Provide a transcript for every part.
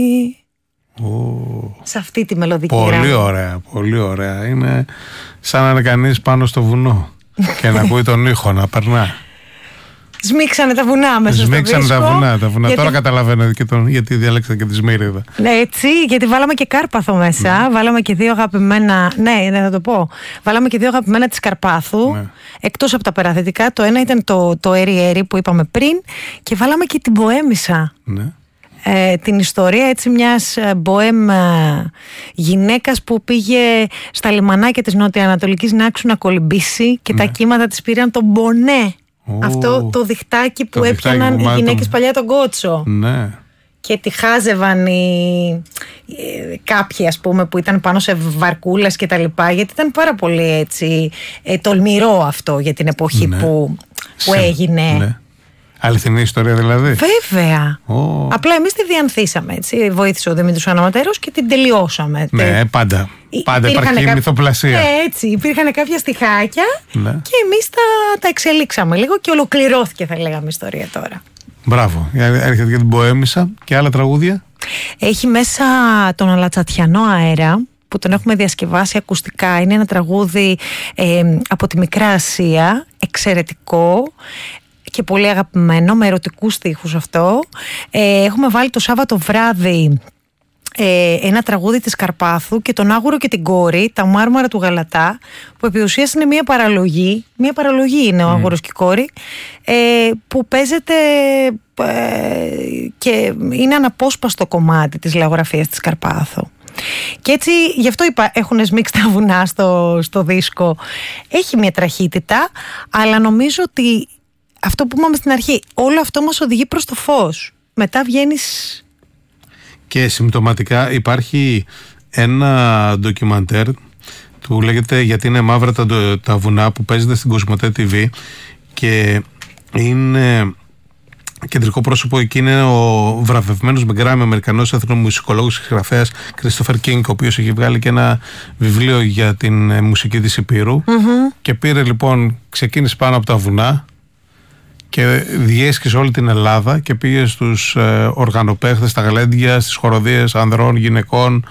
σε αυτή τη μελωδική Πολύ γραμμή. ωραία, πολύ ωραία. Είναι σαν να είναι κανείς πάνω στο βουνό και να ακούει τον ήχο να περνά. Σμίξανε τα βουνά μέσα στο δίσκο. Σμίξανε τα βουνά. Γιατί... Τώρα καταλαβαίνω και γιατί διάλεξα και τη Σμύριδα. Ναι, έτσι, γιατί βάλαμε και Κάρπαθο μέσα. Βάλαμε και δύο αγαπημένα. Ναι, θα το πω. Βάλαμε και δύο αγαπημένα της Καρπάθου. Ναι. Εκτός από τα παραθετικά. Το ένα ήταν το Έρι που είπαμε πριν. Και βάλαμε και την Μποέμισσα. Ναι. Την ιστορία έτσι μιας μποέμ γυναίκας που πήγε στα λιμανάκια της Νοτιοανατολικής Νάξου να κολυμπήσει και τα κύματα της πήραν τον μπονέ. Αυτό το διχτάκι που έπιαναν οι γυναίκες παλιά τον κότσο. Ναι. Και τη χάζευαν κάποιοι, ας πούμε, που ήταν πάνω σε βαρκούλες και τα λοιπά, γιατί ήταν πάρα πολύ έτσι τολμηρό αυτό για την εποχή που έγινε. Ναι. Αληθινή ιστορία δηλαδή. Βέβαια. Απλά εμείς τη διανθίσαμε, έτσι. Βοήθησε ο Δημήτρης Αναματέρος και την τελειώσαμε. Ναι, πάντα. Πάντα υπάρχει μυθοπλασία. Έτσι, υπήρχαν κάποια στιχάκια και εμείς τα εξελίξαμε λίγο και ολοκληρώθηκε, θα λέγαμε, η ιστορία τώρα. Μπράβο. Έρχεται και την Μποέμισσα και άλλα τραγούδια. Έχει μέσα τον Αλατσατιανό Αέρα, που τον έχουμε διασκευάσει ακουστικά. Είναι ένα τραγούδι από τη Μικρά Ασία, εξαιρετικό και πολύ αγαπημένο, με ερωτικούς στίχους αυτό. Έχουμε βάλει το Σάββατο βράδυ ένα τραγούδι της Καρπάθου και τον Άγουρο και την Κόρη, τα Μάρμαρα του Γαλατά, που επί ουσίας είναι μια παραλογή είναι ο Άγουρος και η Κόρη, που παίζεται και είναι αναπόσπαστο κομμάτι της λαογραφίας της Καρπάθου. Και έτσι, γι' αυτό είπα, έχουν σμίξει τα βουνά στο δίσκο. Έχει μια τραχύτητα, αλλά νομίζω ότι αυτό που είπαμε στην αρχή, όλο αυτό μας οδηγεί προς το φως. Μετά βγαίνεις... Και συμπτωματικά υπάρχει ένα ντοκιμαντέρ που λέγεται «Γιατί είναι μαύρα τα βουνά», που παίζεται στην Κοσμοτέ TV και είναι κεντρικό πρόσωπο εκεί, είναι ο βραβευμένος με Γκράμι Αμερικανός εθνομουσικολόγος και συγγραφέας Κρίστοφερ Κίνγκ, ο οποίος έχει βγάλει και ένα βιβλίο για την μουσική της Υπήρου και πήρε λοιπόν, ξεκίνησε πάνω από τα βουνά και διέσχισε όλη την Ελλάδα και πήγε στους οργανοπαίχτες, στα γλέντια, στις χοροδίες ανδρών, γυναικών.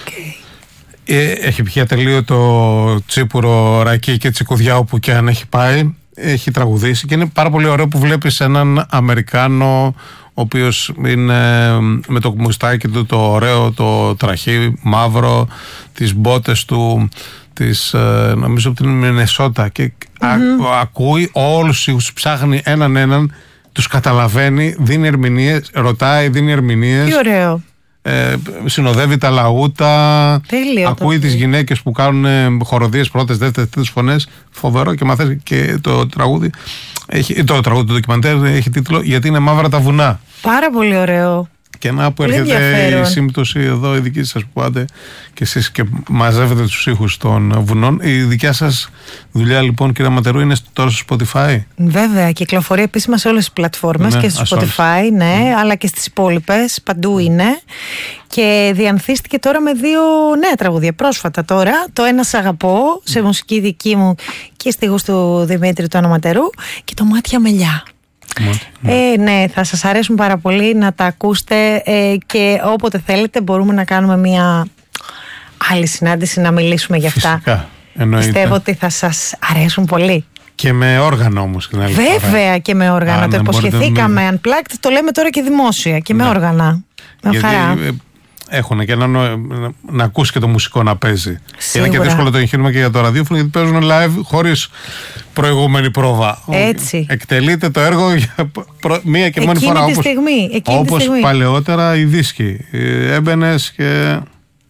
Έχει πια ατελείωτο τσίπουρο, ρακί και τσικουδιά όπου και αν έχει πάει. Έχει τραγουδήσει και είναι πάρα πολύ ωραίο που βλέπεις έναν Αμερικάνο ο οποίος είναι με το μουστάκι του το ωραίο, το τραχί μαύρο, τις μπότες του, νομίζω από την Μινεσότα, και ακούει όλους τους ήχους, ψάχνει έναν, τους καταλαβαίνει, δίνει ερμηνείες, ρωτάει, δίνει ερμηνείες. Τι ωραίο. Συνοδεύει τα λαούτα. Τέλειο. Ακούει τις γυναίκες που κάνουν χοροδίες, πρώτες, δεύτερες, τρίτες φωνές. Φοβερό. Και μαθαίνει και το τραγούδι. Το ντοκιμαντέρ έχει τίτλο «Γιατί είναι μαύρα τα βουνά». Πάρα πολύ ωραίο. Και να που έρχεται η σύμπτωση εδώ, η δική σας που πάτε και εσείς και μαζεύετε τους ήχους των βουνών. Η δικιά σας δουλειά λοιπόν, κύριε Ματερού, είναι τώρα στο Spotify? Βέβαια, κυκλοφορεί επίσημα σε όλες τις πλατφόρμες, και στο Spotify, αλλά και στις υπόλοιπες, παντού είναι. Και διανθίστηκε τώρα με 2 νέα τραγούδια πρόσφατα τώρα. Το ένα «Σ' αγαπώ», σε μουσική δική μου και στίχους του Δημήτρη του Αναματερού, και το «Μάτια Μελιά». Ναι, θα σας αρέσουν πάρα πολύ να τα ακούσετε, και όποτε θέλετε μπορούμε να κάνουμε μια άλλη συνάντηση να μιλήσουμε για αυτά. Φυσικά, εννοείται. Πιστεύω ότι θα σας αρέσουν πολύ. Και με όργανο όμως. Βέβαια και με όργανα. Το υποσχεθήκαμε Unplugged, το λέμε τώρα και δημόσια και με όργανα. Με χαρά. Έχουν και να ακούσει και το μουσικό να παίζει. Σίγουρα. Είναι και δύσκολο το εγχείρημα και για το ραδιόφωνο, γιατί παίζουν live χωρίς προηγούμενη πρόβα. Έτσι. Εκτελείται το έργο για μία και μόνη φορά. Όπως παλαιότερα οι δίσκοι. Έμπαινες και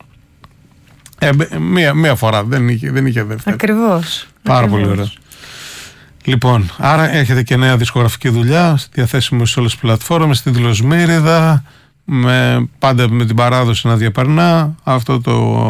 μία φορά, δεν είχε δεύτερη. Ακριβώς. Πάρα πολύ ωραία. Λοιπόν, άρα έχετε και νέα δισκογραφική δουλειά, διαθέσιμη σε όλες τις πλατφόρμες, στη Δηλοσμήριδα, πάντα με την παράδοση να διαπερνά αυτός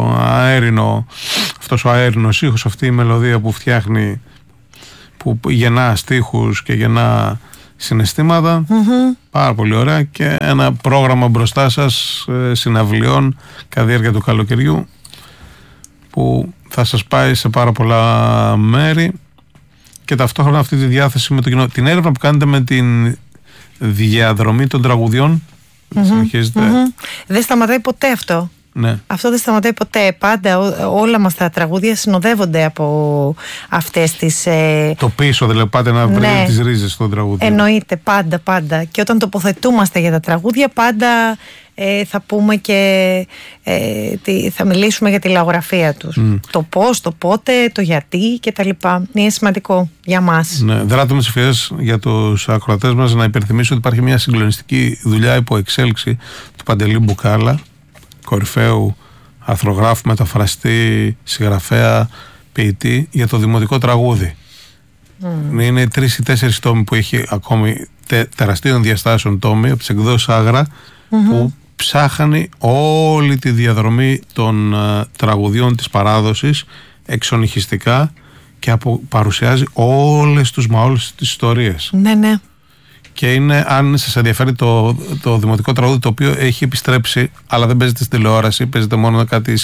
ο αέρινος ήχος, αυτή η μελωδία που φτιάχνει, που γεννά στίχους και γεννά συναισθήματα. Πάρα πολύ ωραία. Και ένα πρόγραμμα μπροστά σας συναυλιών κατά διάρκεια του καλοκαιριού, που θα σας πάει σε πάρα πολλά μέρη, και ταυτόχρονα αυτή τη διάθεση με το κοινό. Την έρευνα που κάνετε με την διαδρομή των τραγουδιών, Συνεχίζεται. Δεν σταματάει ποτέ αυτό. Ναι. Αυτό δεν σταματάει ποτέ. Πάντα όλα μας τα τραγούδια συνοδεύονται από αυτές τις... Το πίσω δηλαδή, πάτε να βρείτε τις ρίζες στο τραγούδι. Εννοείται, πάντα. Και όταν τοποθετούμαστε για τα τραγούδια, πάντα θα πούμε και θα μιλήσουμε για τη λαογραφία τους. Το πώς, το πότε, το γιατί και τα λοιπά. Είναι σημαντικό για μας. Ναι, δράτω με τις ευκαιρίες για τους ακροατές μας να υπενθυμίσω ότι υπάρχει μια συγκλονιστική δουλειά υπό εξέλιξη του Παντελή Μπουκάλα, κορυφαίου αρθρογράφου, μεταφραστή, συγγραφέα, ποιητή, για το δημοτικό τραγούδι. Είναι 3 ή 4 τόμοι που έχει ακόμη, τεραστίων διαστάσεων τόμοι από τις εκδόσεις Άγρα, που ψάχνει όλη τη διαδρομή των τραγουδιών της παράδοσης εξονυχιστικά και παρουσιάζει όλες τις ιστορίες. Ναι. Και είναι, αν σας ενδιαφέρει, το δημοτικό τραγούδι, το οποίο έχει επιστρέψει, αλλά δεν παίζεται στην τηλεόραση, παίζεται μόνο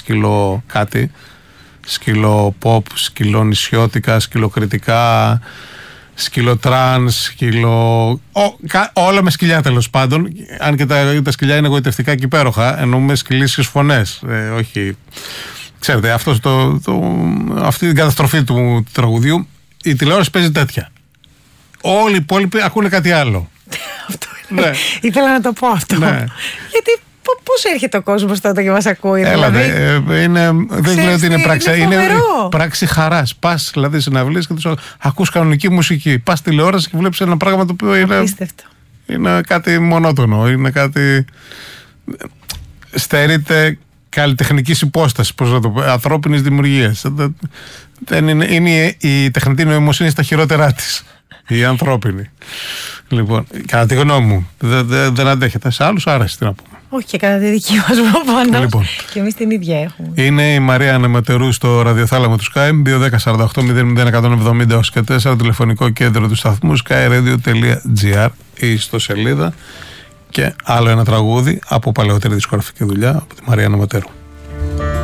σκυλο pop, σκυλονησιώτικα, σκυλοκριτικά, σκυλοτρανς, όλα με σκυλιά τέλος πάντων. Αν και τα σκυλιά είναι εγωιτευτικά και υπέροχα, εννοούμε σκυλίσιες φωνές, όχι. Ξέρετε, αυτή την καταστροφή του τραγουδιού, η τηλεόραση παίζει τέτοια. Όλοι οι υπόλοιποι ακούνε κάτι άλλο. Ναι. Ήθελα να το πω αυτό. Ναι. Γιατί πώς έρχεται ο κόσμος τότε και μας ακούει? Έλατε, δεν λέω ότι είναι πράξη. Είναι πράξη χαράς. Πας δηλαδή συναυλίες και ακούς κανονική μουσική. Πας τηλεόραση και βλέπεις ένα πράγμα το οποίο είναι κάτι μονότονο. Είναι κάτι. Στερείται καλλιτεχνικής υπόστασης, πώς να το πω, ανθρώπινης δημιουργίας. Είναι η τεχνητή νοημοσύνη στα χειρότερά της. Η ανθρώπινη. Λοιπόν, κατά τη γνώμη μου, δεν αντέχεται. Σε άλλους άρεσε, τι να πούμε. Όχι, και κατά τη δική μας προφανώς. Λοιπόν, και εμείς την ίδια έχουμε. Είναι η Μαρία Ανεμετερού στο ραδιοθάλαμο του Sky, 210-48-001-170 έως και 4, τηλεφωνικό κέντρο του σταθμού, skyradio.gr, η ιστοσελίδα. Και άλλο ένα τραγούδι από παλαιότερη δισκογραφική δουλειά από τη Μαρία Ανεμετερού.